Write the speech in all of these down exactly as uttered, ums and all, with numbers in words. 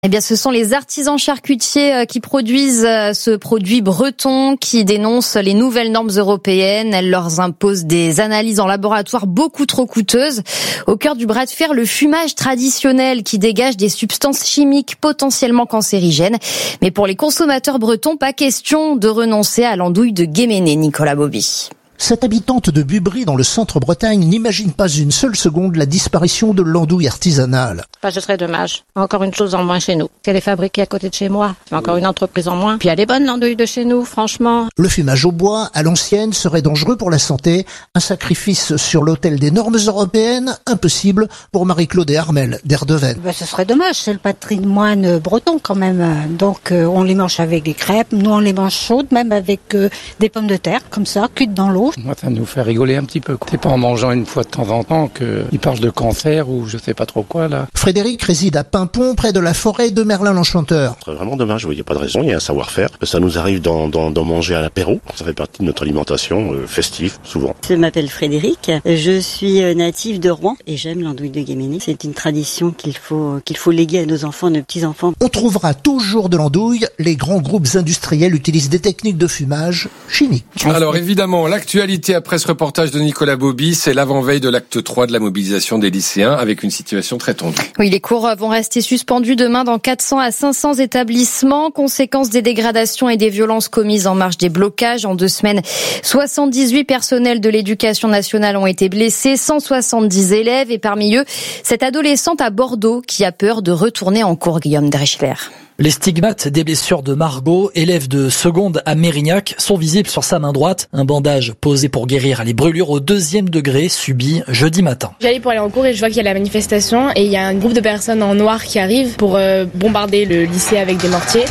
Eh bien, ce sont les artisans charcutiers qui produisent ce produit breton qui dénoncent les nouvelles normes européennes. Elles leur imposent des analyses en laboratoire beaucoup trop coûteuses. Au cœur du bras de fer, le fumage traditionnel qui dégage des substances chimiques potentiellement cancérigènes. Mais pour les consommateurs bretons, pas question de renoncer à l'andouille de Guéméné, Nicolas Bobby. Cette habitante de Bubry dans le centre-Bretagne n'imagine pas une seule seconde la disparition de l'andouille artisanale. Bah, ce serait dommage. Encore une chose en moins chez nous. Elle est fabriquée à côté de chez moi. C'est encore une entreprise en moins. Puis elle est bonne l'andouille de chez nous, franchement. Le fumage au bois, à l'ancienne, serait dangereux pour la santé. Un sacrifice sur l'autel des normes européennes, impossible pour Marie-Claude et Armel d'Erdeven. Bah, ce serait dommage, c'est le patrimoine breton quand même. Donc euh, on les mange avec des crêpes, nous on les mange chaudes, même avec euh, des pommes de terre, comme ça, cuites dans l'eau. Moi, ça nous fait rigoler un petit peu. C'est pas en mangeant une fois de temps en temps qu'ils parlent de cancer ou je sais pas trop quoi, là. Frédéric réside à Pimpon, près de la forêt de Merlin-l'Enchanteur. C'est vraiment dommage, il n'y a pas de raison, il y a un savoir-faire. Ça nous arrive d'en, d'en, d'en manger à l'apéro. Ça fait partie de notre alimentation euh, festive, souvent. Je m'appelle Frédéric, je suis native de Rouen et j'aime l'andouille de Guéméné. C'est une tradition qu'il faut, qu'il faut léguer à nos enfants, nos petits-enfants. On trouvera toujours de l'andouille. Les grands groupes industriels utilisent des techniques de fumage chimiques. Alors évidemment, l'actualité après ce reportage de Nicolas Bobby, c'est l'avant-veille de l'acte trois de la mobilisation des lycéens avec une situation très tendue. Oui, les cours vont rester suspendus demain dans quatre cents à cinq cents établissements. Conséquence des dégradations et des violences commises en marge des blocages. En deux semaines, soixante-dix-huit personnels de l'éducation nationale ont été blessés, cent soixante-dix élèves et parmi eux, cette adolescente à Bordeaux qui a peur de retourner en cours, Guillaume Dreschler. Les stigmates des blessures de Margot, élève de seconde à Mérignac, sont visibles sur sa main droite. Un bandage posé pour guérir les brûlures au deuxième degré subies jeudi matin. J'allais pour aller en cours et je vois qu'il y a la manifestation et il y a un groupe de personnes en noir qui arrivent pour euh, bombarder le lycée avec des mortiers.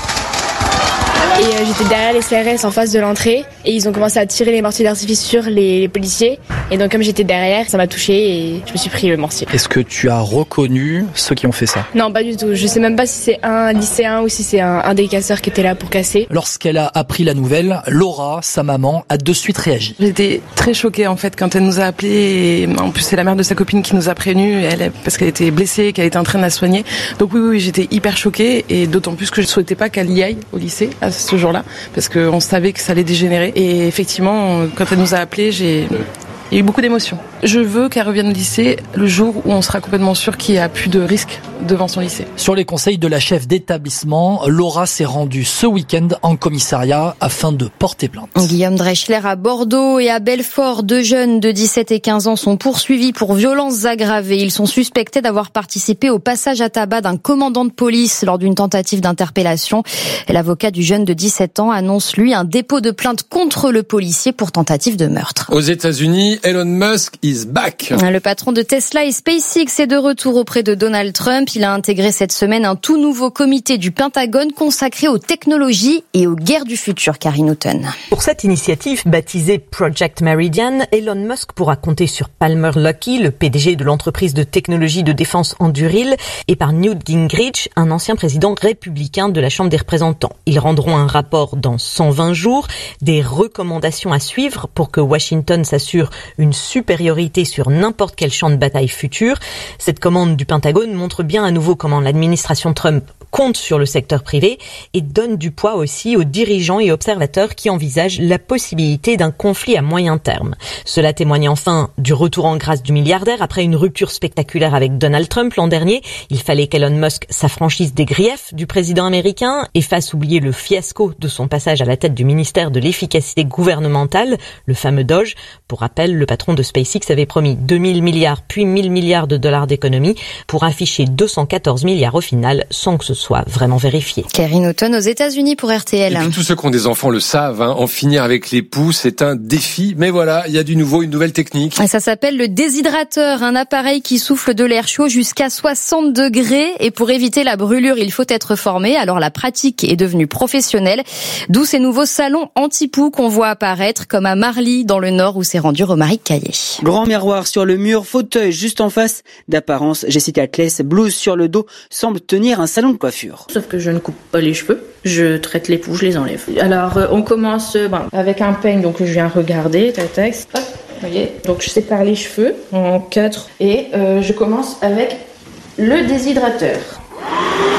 Et euh, j'étais derrière les C R S en face de l'entrée et ils ont commencé à tirer les mortiers d'artifice sur les, les policiers. Et donc comme j'étais derrière, ça m'a touché et je me suis pris le mortier. Est-ce que tu as reconnu ceux qui ont fait ça? Non, pas du tout. Je sais même pas si c'est un lycéen ou si c'est un, un des casseurs qui était là pour casser. Lorsqu'elle a appris la nouvelle, Laura, sa maman, a de suite réagi. J'étais très choquée en fait quand elle nous a appelés. Et en plus c'est la mère de sa copine qui nous a prévenus, elle, parce qu'elle était blessée, qu'elle était en train de la soigner. Donc oui, oui, j'étais hyper choquée et d'autant plus que je souhaitais pas qu'elle y aille au lycée à ce jour-là, parce qu'on savait que ça allait dégénérer. Et effectivement, quand elle nous a appelés, j'ai... il y a eu beaucoup d'émotions. Je veux qu'elle revienne au lycée le jour où on sera complètement sûr qu'il n'y a plus de risque devant son lycée. Sur les conseils de la chef d'établissement, Laura s'est rendue ce week-end en commissariat afin de porter plainte. Guillaume Dreschler à Bordeaux et à Belfort, deux jeunes de dix-sept et quinze ans sont poursuivis pour violences aggravées. Ils sont suspectés d'avoir participé au passage à tabac d'un commandant de police lors d'une tentative d'interpellation. L'avocat du jeune de dix-sept ans annonce, lui, un dépôt de plainte contre le policier pour tentative de meurtre. Aux États-Unis, Elon Musk is back. Le patron de Tesla et SpaceX est de retour auprès de Donald Trump. Il a intégré cette semaine un tout nouveau comité du Pentagone consacré aux technologies et aux guerres du futur, Karine Houghton. Pour cette initiative baptisée Project Meridian, Elon Musk pourra compter sur Palmer Luckey, le P D G de l'entreprise de technologie de défense Anduril, et par Newt Gingrich, un ancien président républicain de la Chambre des représentants. Ils rendront un rapport dans cent vingt jours, des recommandations à suivre pour que Washington s'assure une supériorité sur n'importe quel champ de bataille futur. Cette commande du Pentagone montre bien à nouveau comment l'administration Trump compte sur le secteur privé et donne du poids aussi aux dirigeants et observateurs qui envisagent la possibilité d'un conflit à moyen terme. Cela témoigne enfin du retour en grâce du milliardaire après une rupture spectaculaire avec Donald Trump l'an dernier. Il fallait qu'Elon Musk s'affranchisse des griefs du président américain et fasse oublier le fiasco de son passage à la tête du ministère de l'efficacité gouvernementale, le fameux Doge. Pour rappel, le patron de SpaceX avait promis deux mille milliards puis mille milliards de dollars d'économies pour afficher deux cent quatorze milliards au final sans que ce soit vraiment vérifié. Karine Houghton aux États-Unis pour R T L. Et puis tous ceux qui ont des enfants le savent, hein, en finir avec l'époux, c'est un défi. Mais voilà, il y a du nouveau, une nouvelle technique. Et ça s'appelle le déshydrateur, un appareil qui souffle de l'air chaud jusqu'à soixante degrés. Et pour éviter la brûlure, il faut être formé. Alors la pratique est devenue professionnelle. D'où ces nouveaux salons anti-poux qu'on voit apparaître, comme à Marly dans le Nord où s'est rendu Romaric Caillé. Grand miroir sur le mur, fauteuil juste en face. D'apparence, Jessica Kless, blouse sur le dos, semble tenir un salon de coiffure. Sauf que je ne coupe pas les cheveux, je traite les poux, je les enlève. Alors euh, on commence euh, ben, avec un peigne, donc je viens regarder, tac tac, hop, vous voyez. Donc je sépare les cheveux en quatre et euh, je commence avec le déshydrateur.